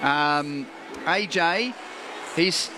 AJ, he's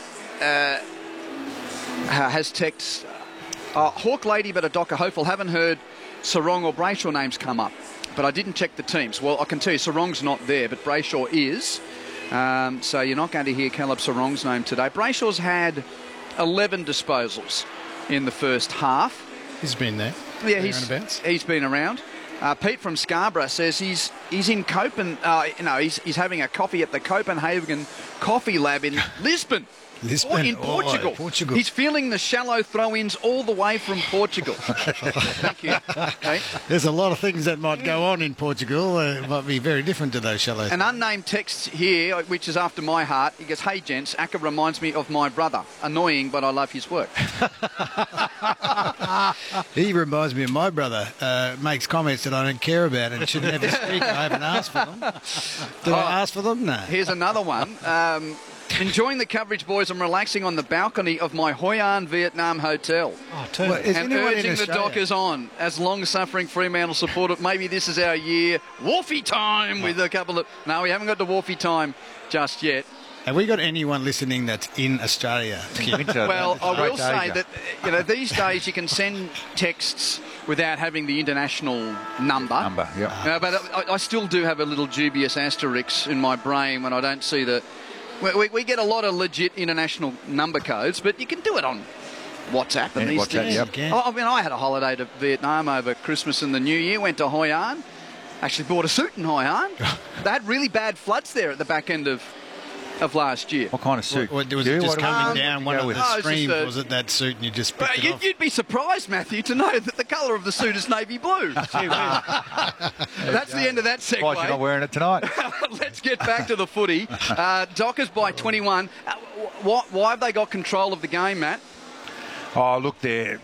has text Hawk Lady but a Docker Hopeful. Haven't heard Sarong or Brayshaw names come up, but I didn't check the teams. Well, I can tell you Sarong's not there, but Brayshaw is. So you're not going to hear Caleb Sarong's name today. Brayshaw's had 11 disposals in the first half. He's been there. Yeah, he's been around. Pete from Scarborough says he's in he's having a coffee at the Copenhagen Coffee Lab in Lisbon. In Portugal. Portugal. He's feeling the shallow throw-ins all the way from Portugal. Thank you. Okay. There's a lot of things that might go on in Portugal. It might be very different to those shallow. An unnamed text here, which is after my heart. He goes, "Hey, gents, Acker reminds me of my brother. Annoying, but I love his work." He reminds me of my brother. Makes comments that I don't care about and should never speak. I haven't asked for them. Did I ask for them? No. Here's another one. Enjoying the coverage, boys. I'm relaxing on the balcony of my Hoi An Vietnam hotel. Well, and urging the Dockers on as long-suffering Fremantle supporter. Maybe this is our year. Wharfie time with a couple of... No, we haven't got the Wharfie time just yet. Have we got anyone listening that's in Australia? Well, I will say that these days you can send texts without having the international number. Yeah. But I still do have a little dubious asterisk in my brain when I don't see the... We get a lot of legit international number codes, but you can do it on WhatsApp and these things. Yep. I mean, I had a holiday to Vietnam over Christmas and the New Year, went to Hoi An, actually bought a suit in Hoi An. They had really bad floods there at the back end of last year. What kind of suit? Was it just coming down one of the streams? Was it that suit and you just picked it off? You'd be surprised, Matthew, to know that the colour of the suit is navy blue. That's the end of that segue. Why you're not wearing it tonight? Let's get back to the footy. Dockers by 21. Why have they got control of the game, Matt? Oh, look, the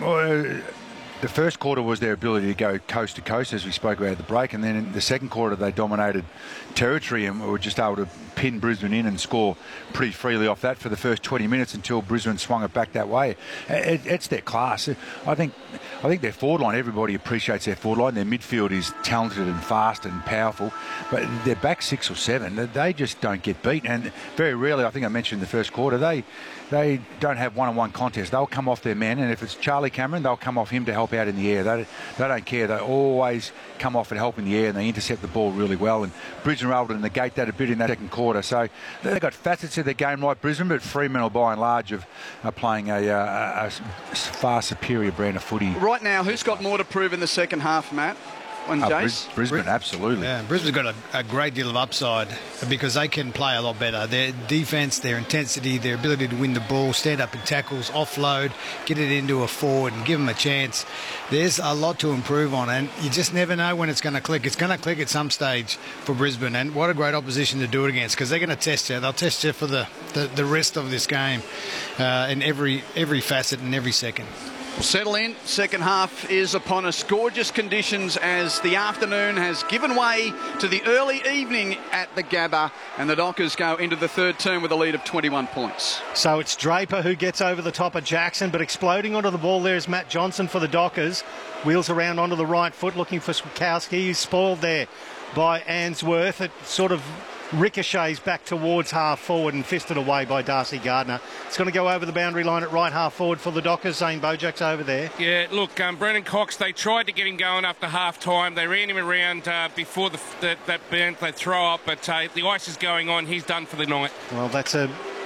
first quarter was their ability to go coast to coast, as we spoke about at the break, and then in the second quarter they dominated territory and were just able to pin Brisbane in and score pretty freely off that for the first 20 minutes until Brisbane swung it back that way. It's their class. I think their forward line, everybody appreciates their forward line. Their midfield is talented and fast and powerful, but their back 6 or 7, they just don't get beat. And very rarely, I think I mentioned in the first quarter, they don't have one-on-one contests. They'll come off their man, and if it's Charlie Cameron, they'll come off him to help out in the air. They don't care. They always come off and help in the air, and they intercept the ball really well. And Brisbane were able to negate that a bit in that second quarter. So they've got facets of their game like Brisbane, but Fremantle, by and large, are playing a far superior brand of footy. Right now, who's got more to prove in the second half, Matt? Brisbane, absolutely. Yeah, Brisbane's got a great deal of upside because they can play a lot better. Their defence, their intensity, their ability to win the ball, stand up in tackles, offload, get it into a forward and give them a chance. There's a lot to improve on, and you just never know when it's going to click. It's going to click at some stage for Brisbane, and what a great opposition to do it against because they're going to test you. They'll test you for the rest of this game in every facet and every second. Settle in. Second half is upon us. Gorgeous conditions as the afternoon has given way to the early evening at the Gabba, and the Dockers go into the third term with a lead of 21 points. So it's Draper who gets over the top of Jackson, but exploding onto the ball there is Matt Johnson for the Dockers. Wheels around onto the right foot looking for Swikowski. He's spoiled there by Answorth. It sort of ricochets back towards half forward and fisted away by Darcy Gardner. It's going to go over the boundary line at right half forward for the Dockers. Zane Bojak's over there. Yeah, look, Brennan Cox, they tried to get him going after half time. They ran him around before that burnt they throw up, but the ice is going on. He's done for the night. Well, that's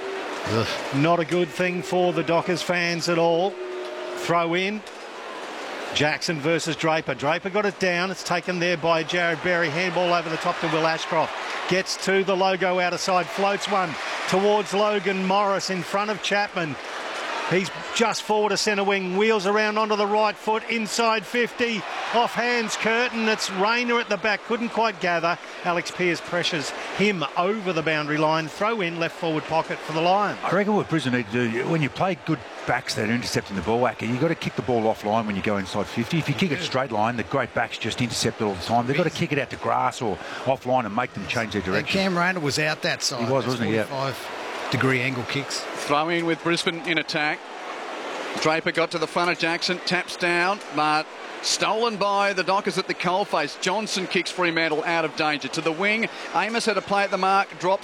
not a good thing for the Dockers fans at all. Throw in. Jackson versus Draper. Draper got it down. It's taken there by Jared Berry. Handball over the top to Will Ashcroft. Gets to the logo outer side. Floats one towards Logan Morris in front of Chapman. He's just forward to centre wing. Wheels around onto the right foot. Inside 50. Off hands Curtin. It's Rayner at the back. Couldn't quite gather. Alex Pearce pressures him over the boundary line. Throw in left forward pocket for the Lions. I reckon what Brisbane need to do, when you play good backs that are intercepting the ball, Acker, you've got to kick the ball offline when you go inside 50. If you kick it straight line, the great backs just intercept it all the time. They've got to kick it out to grass or offline and make them change their direction. And Cam Rayner was out that side. He was, wasn't he? Yeah. 45-degree angle kicks. Throw in with Brisbane in attack. Draper got to the front of Jackson, taps down, but stolen by the Dockers at the coalface. Johnson kicks Fremantle out of danger. To the wing, Amos had a play at the mark, drops